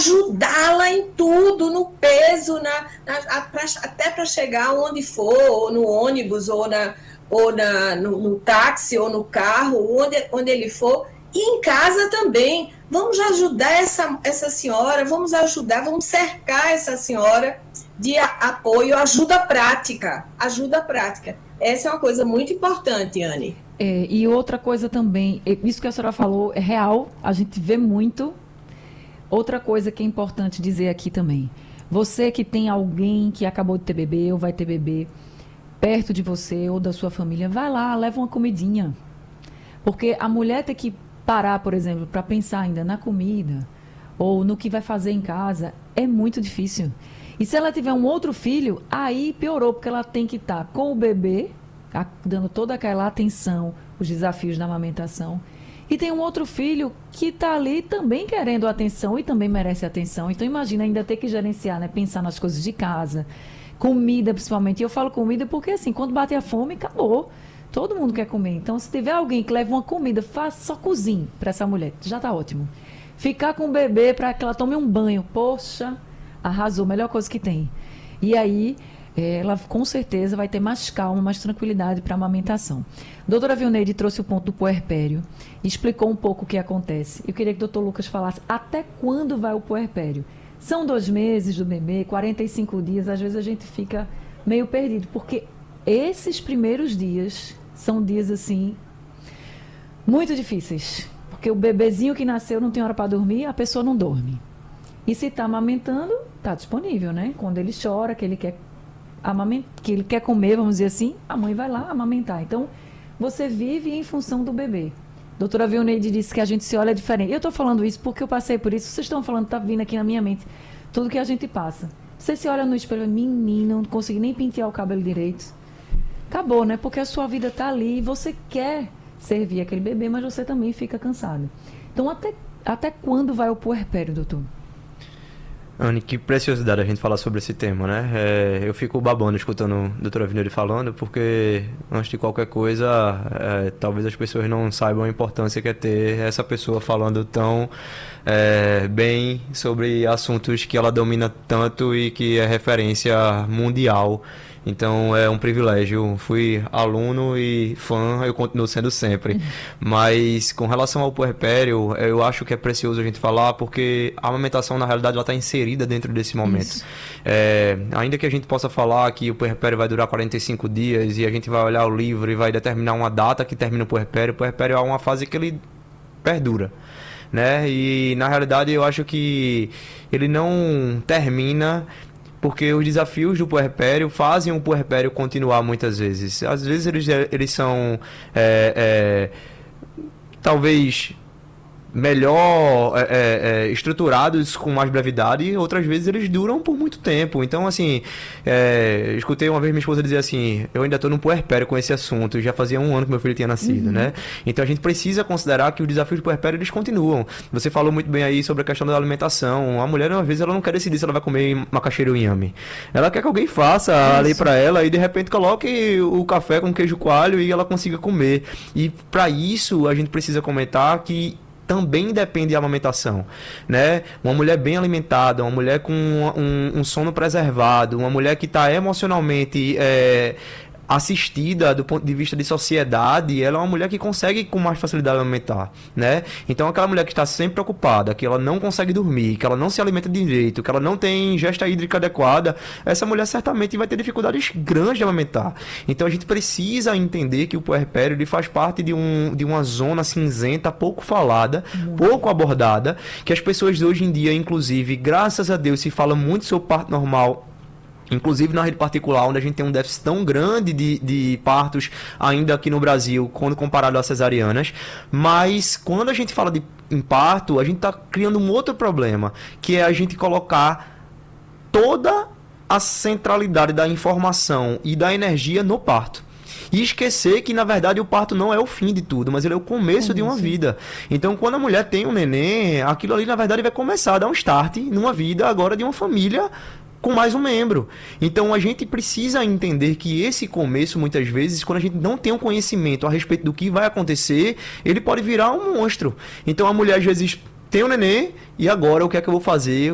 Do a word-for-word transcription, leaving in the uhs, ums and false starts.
ajudá-la em tudo, no peso, na, na, a, pra, até para chegar onde for, ou no ônibus, ou, na, ou na, no, no táxi, ou no carro, onde, onde ele for. E em casa também. Vamos ajudar essa, essa senhora, vamos ajudar, vamos cercar essa senhora de a, apoio, ajuda prática, ajuda prática. Essa é uma coisa muito importante, Anne. É, e outra coisa também, isso que a senhora falou é real, a gente vê muito. Outra coisa que é importante dizer aqui também, você que tem alguém que acabou de ter bebê ou vai ter bebê perto de você ou da sua família, vai lá, leva uma comidinha. Porque a mulher tem que parar, por exemplo, para pensar ainda na comida ou no que vai fazer em casa, é muito difícil. E se ela tiver um outro filho, aí piorou, porque ela tem que estar com o bebê, dando toda aquela atenção, os desafios da amamentação. E tem um outro filho que está ali também querendo atenção e também merece atenção. Então imagina ainda ter que gerenciar, né? Pensar nas coisas de casa, comida principalmente. E eu falo comida porque assim, quando bate a fome, acabou. Todo mundo quer comer. Então, se tiver alguém que leva uma comida, faça só cozinhe para essa mulher. Já está ótimo. Ficar com o bebê para que ela tome um banho. Poxa, arrasou. Melhor coisa que tem. E aí, ela com certeza vai ter mais calma, mais tranquilidade para a amamentação. Doutora Vilneide trouxe o ponto do puerpério e explicou um pouco o que acontece. Eu queria que o doutor Lucas falasse até quando vai o puerpério. São dois meses do bebê, quarenta e cinco dias. Às vezes a gente fica meio perdido, porque esses primeiros dias... são dias, assim, muito difíceis. Porque o bebezinho que nasceu não tem hora para dormir, a pessoa não dorme. E se está amamentando, está disponível, né? Quando ele chora, que ele quer amament... que ele quer comer, vamos dizer assim, a mãe vai lá amamentar. Então, você vive em função do bebê. Doutora Vilneide disse que a gente se olha diferente. Eu estou falando isso porque eu passei por isso. Vocês estão falando, está vindo aqui na minha mente tudo que a gente passa. Você se olha no espelho, menino, não consegui nem pentear o cabelo direito. Acabou, né? Porque a sua vida está ali e você quer servir aquele bebê, mas você também fica cansado. Então, até, até quando vai o puerpério, doutor? Anne, que preciosidade a gente falar sobre esse tema, né? É, eu fico babando escutando a doutora Vilneide falando, porque antes de qualquer coisa, é, talvez as pessoas não saibam a importância que é ter essa pessoa falando tão é, bem sobre assuntos que ela domina tanto e que é referência mundial. Então é um privilégio. Fui aluno e fã, eu continuo sendo sempre. Mas com relação ao puerpério, eu acho que é precioso a gente falar, porque a amamentação, na realidade, ela está inserida dentro desse momento. É, ainda que a gente possa falar que o puerpério vai durar quarenta e cinco dias e a gente vai olhar o livro e vai determinar uma data que termina o puerpério, o puerpério é uma fase que ele perdura, né? E na realidade eu acho que ele não termina, porque os desafios do puerpério fazem o puerpério continuar muitas vezes. Às vezes eles, eles são, é, é, talvez, melhor é, é, estruturados com mais brevidade, e outras vezes eles duram por muito tempo. Então, assim, é, escutei uma vez minha esposa dizer assim, eu ainda estou no puerpério com esse assunto, já fazia um ano que meu filho tinha nascido, uhum. né? Então a gente precisa considerar que os desafios do puerpério, eles continuam. Você falou muito bem aí sobre a questão da alimentação. A mulher, às vezes, ela não quer decidir se ela vai comer macaxeira ou inhame. Ela quer que alguém faça Isso. ali para ela e, de repente, coloque o café com queijo coalho e ela consiga comer. E, para isso, a gente precisa comentar que também depende da amamentação, né? Uma mulher bem alimentada, uma mulher com um, um sono preservado, uma mulher que está emocionalmente é, assistida do ponto de vista de sociedade, ela é uma mulher que consegue com mais facilidade alimentar, né? Então aquela mulher que está sempre preocupada, que ela não consegue dormir, que ela não se alimenta direito, que ela não tem ingesta hídrica adequada, essa mulher certamente vai ter dificuldades grandes de alimentar. Então a gente precisa entender que o puerpério, ele faz parte de, um, de uma zona cinzenta pouco falada, uhum. pouco abordada, que as pessoas hoje em dia, inclusive, graças a Deus, se fala muito sobre parto normal, inclusive na rede particular, onde a gente tem um déficit tão grande de, de partos ainda aqui no Brasil, quando comparado às cesarianas. Mas quando a gente fala de em parto, a gente está criando um outro problema, que é a gente colocar toda a centralidade da informação e da energia no parto. E esquecer que, na verdade, o parto não é o fim de tudo, mas ele é o começo é de uma vida. Então, quando a mulher tem um neném, aquilo ali, na verdade, vai começar a dar um start numa vida agora de uma família com mais um membro. Então a gente precisa entender que esse começo, muitas vezes, quando a gente não tem um conhecimento a respeito do que vai acontecer, ele pode virar um monstro. Então a mulher às vezes tem um neném e agora o que é que eu vou fazer?